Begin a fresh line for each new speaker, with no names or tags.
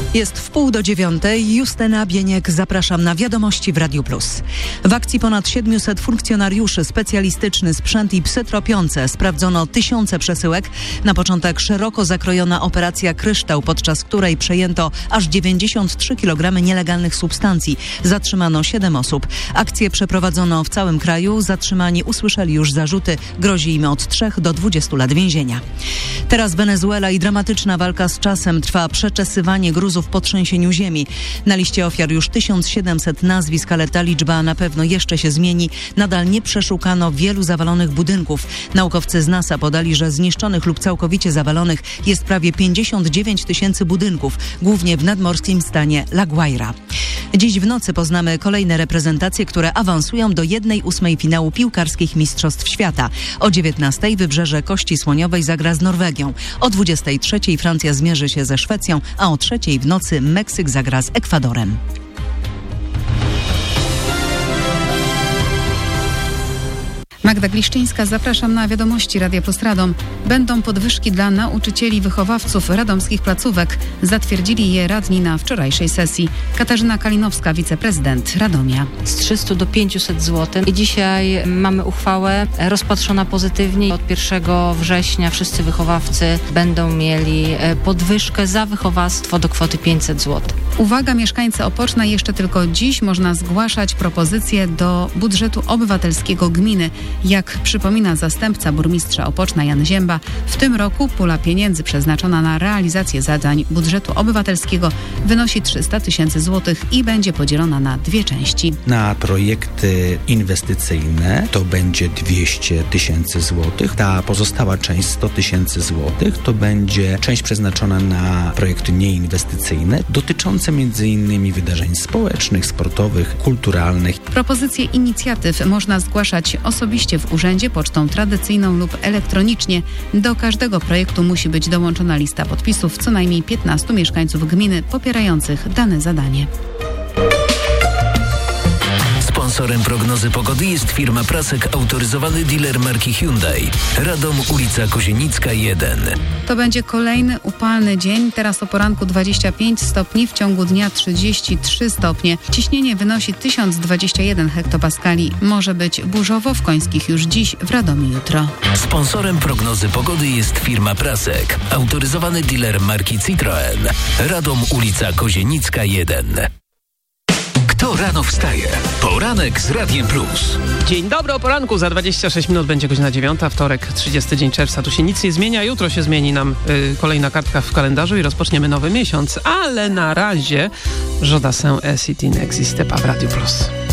Jest 8:30. Justyna Bieniek, zapraszam na Wiadomości w Radiu Plus. W akcji ponad 700 funkcjonariuszy, specjalistyczny sprzęt i psy tropiące. Sprawdzono tysiące przesyłek. Na początek szeroko zakrojona operacja Kryształ, podczas której przejęto aż 93 kg nielegalnych substancji. Zatrzymano 7 osób. Akcję przeprowadzono w całym kraju. Zatrzymani usłyszeli już zarzuty. Grozi im od 3 do 20 lat więzienia. Teraz Wenezuela i dramatyczna walka z czasem. Trwa przeczesywanie gruzów po trzęsieniu ziemi. Na liście ofiar już 1700 nazwisk, ale ta liczba na pewno jeszcze się zmieni. Nadal nie przeszukano wielu zawalonych budynków. Naukowcy z NASA podali, że zniszczonych lub całkowicie zawalonych jest prawie 59 000 budynków, głównie w nadmorskim stanie La Guaira. Dziś w nocy poznamy kolejne reprezentacje, które awansują do 1/8 finału piłkarskich Mistrzostw Świata. O 19:00 Wybrzeże Kości Słoniowej zagra z Norwegią. O 23:00 Francja zmierzy się ze Szwecją, a o 3:00 w nocy Meksyk zagra z Ekwadorem.
Magda Gliszczyńska, zapraszam na Wiadomości Radia Plus Radom. Będą podwyżki dla nauczycieli, wychowawców radomskich placówek. Zatwierdzili je radni na wczorajszej sesji. Katarzyna Kalinowska, wiceprezydent Radomia.
Z 300 do 500 zł. I dzisiaj mamy uchwałę rozpatrzona pozytywnie. Od 1 września wszyscy wychowawcy będą mieli podwyżkę za wychowawstwo do kwoty 500 zł.
Uwaga, mieszkańcy Opoczna, jeszcze tylko dziś można zgłaszać propozycje do budżetu obywatelskiego gminy. Jak przypomina zastępca burmistrza Opoczna Jan Zięba, w tym roku pula pieniędzy przeznaczona na realizację zadań budżetu obywatelskiego wynosi 300 000 złotych i będzie podzielona na 2 części.
Na projekty inwestycyjne to będzie 200 000 złotych. Ta pozostała część 100 000 złotych to będzie część przeznaczona na projekty nieinwestycyjne, dotyczące m.in. wydarzeń społecznych, sportowych, kulturalnych.
Propozycje inicjatyw można zgłaszać osobiście w urzędzie, pocztą tradycyjną lub elektronicznie. Do każdego projektu musi być dołączona lista podpisów co najmniej 15 mieszkańców gminy popierających dane zadanie.
Sponsorem prognozy pogody jest firma Prasek, autoryzowany dealer marki Hyundai. Radom, ulica Kozienicka 1.
To będzie kolejny upalny dzień. Teraz o poranku 25 stopni, w ciągu dnia 33 stopnie. Ciśnienie wynosi 1021 hektopaskali. Może być burzowo w Końskich już dziś, w Radomiu jutro.
Sponsorem prognozy pogody jest firma Prasek, autoryzowany dealer marki Citroen. Radom, ulica Kozienicka 1.
Kto rano wstaje? Poranek z Radiem Plus.
Dzień dobry, o poranku. Za 26 minut będzie godzina 9, wtorek, 30 dzień czerwca. Tu się nic nie zmienia. Jutro się zmieni nam kolejna kartka w kalendarzu i rozpoczniemy nowy miesiąc. Ale na razie Jodassin et City n'existe pas w Radiu Plus.